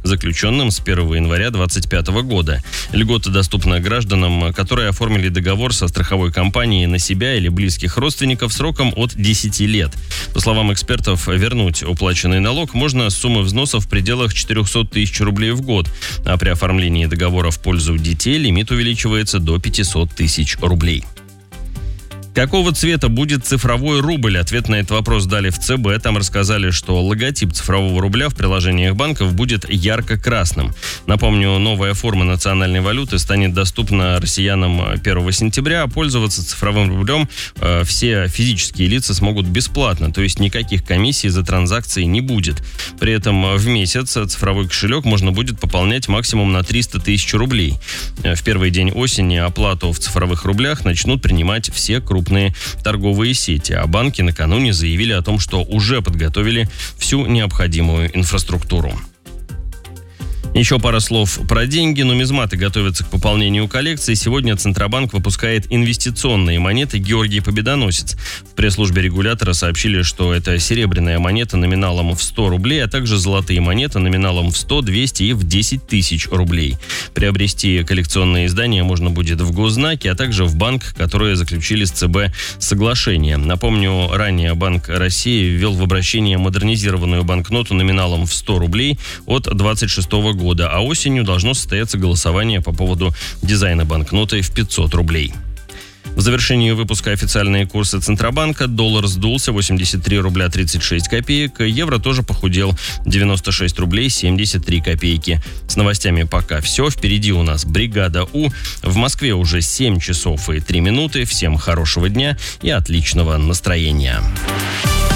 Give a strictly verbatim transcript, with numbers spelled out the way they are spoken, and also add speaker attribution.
Speaker 1: заключенным с первого января две тысячи двадцать пятого года. Льгота доступна гражданам, которые оформили договор со страховой компанией на себя или близких родственников сроком от десяти лет. По словам экспертов, вернуть уплаченный налог можно с суммы взносов в пределах четыреста тысяч рублей в год, а при оформлении договора в пользу детей лимит увеличивается до пятьсот тысяч рублей. Какого цвета будет цифровой рубль? Ответ на этот вопрос дали в ЦБ. Там рассказали, что логотип цифрового рубля в приложениях банков будет ярко-красным. Напомню, новая форма национальной валюты станет доступна россиянам первого сентября, а пользоваться цифровым рублем э, все физические лица смогут бесплатно, то есть никаких комиссий за транзакции не будет. При этом в месяц цифровой кошелек можно будет пополнять максимум на триста тысяч рублей. В первый день осени оплату в цифровых рублях начнут принимать все крупные торговые сети, а банки накануне заявили о том, что уже подготовили всю необходимую инфраструктуру. Еще пара слов про деньги. Нумизматы готовятся к пополнению коллекции. Сегодня Центробанк выпускает инвестиционные монеты «Георгий Победоносец». В пресс-службе регулятора сообщили, что это серебряная монета номиналом в сто рублей, а также золотые монеты номиналом в сто, двести и в десять тысяч рублей. Приобрести коллекционные издания можно будет в Госзнаке, а также в банк, которые заключили с ЦБ соглашение. Напомню, ранее Банк России ввел в обращение модернизированную банкноту номиналом в сто рублей от двадцать шестого года. А осенью должно состояться голосование по поводу дизайна банкноты в пятьсот рублей. В завершении выпуска официальные курсы Центробанка. Доллар сдулся восемьдесят три рубля тридцать шесть копеек. Евро тоже похудел девяносто шесть рублей семьдесят три копейки. С новостями пока все. Впереди у нас бригада У. В Москве уже семь часов и три минуты. Всем хорошего дня и отличного настроения.